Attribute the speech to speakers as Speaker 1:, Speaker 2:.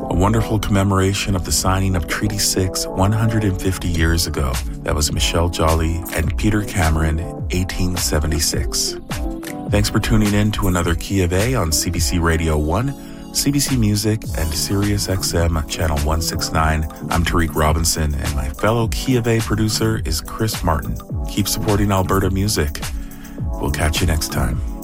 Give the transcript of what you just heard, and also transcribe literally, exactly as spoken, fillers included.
Speaker 1: a wonderful commemoration of the signing of Treaty six one hundred fifty years ago. That was Michelle Jolly and Peter Cameron, eighteen seventy-six. Thanks for tuning in to another Key of A on C B C Radio one, C B C Music, and Sirius X M Channel one sixty-nine. I'm Tariq Robinson, and my fellow Key of A producer is Chris Martin. Keep supporting Alberta music. We'll catch you next time.